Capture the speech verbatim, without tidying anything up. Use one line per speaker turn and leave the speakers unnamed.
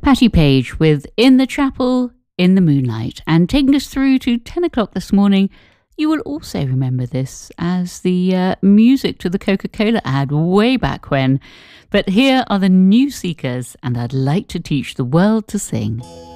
Patty Page with In the Chapel, in the Moonlight. And taking us through to ten o'clock this morning, you will also remember this as the uh, music to the Coca-Cola ad way back when. But here are the New Seekers, and I'd like to teach the world to sing.